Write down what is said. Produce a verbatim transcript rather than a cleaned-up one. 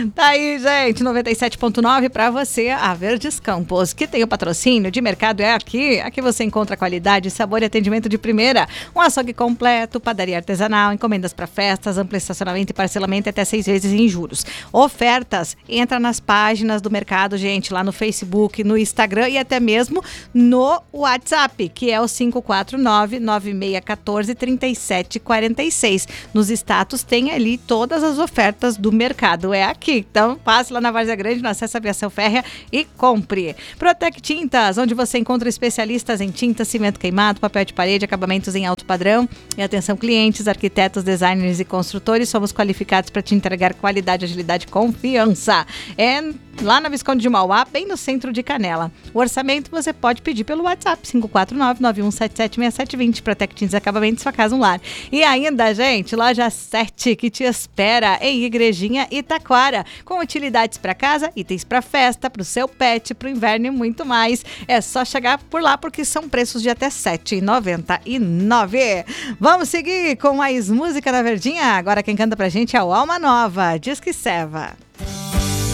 Tá aí, gente, noventa e sete ponto nove para você, a Verdes Campos, que tem o patrocínio de mercado é aqui. Aqui você encontra qualidade, sabor e atendimento de primeira. Um açougue completo, padaria artesanal, encomendas para festas, amplo estacionamento e parcelamento até seis vezes em juros. Ofertas, entra nas páginas do mercado, gente, lá no Facebook, no Instagram e até mesmo no WhatsApp, que é o cinco quatro nove, nove seis um quatro, três sete quatro seis. Nos status tem ali todas as ofertas do mercado. É aqui. Então, passe lá na Várzea Grande, no acesso à Aviação Férrea e compre. Protec Tintas, onde você encontra especialistas em tinta, cimento queimado, papel de parede, acabamentos em alto padrão. E atenção, clientes, arquitetos, designers e construtores, somos qualificados para te entregar qualidade, agilidade e confiança. É lá na Visconde de Mauá, bem no centro de Canela. O orçamento você pode pedir pelo WhatsApp, cinco quatro nove, nove um sete sete, seis sete dois zero. Protec Tintas e Acabamentos, sua casa, um lar. E ainda, gente, loja sete, que te espera em Igrejinha, Itaquara, com utilidades para casa, itens para festa, para o seu pet, para o inverno e muito mais. É só chegar por lá, porque são preços de até sete reais e noventa e nove centavos. Vamos seguir com mais música na Verdinha. Agora quem canta pra gente é o Alma Nova, Diz que Seva.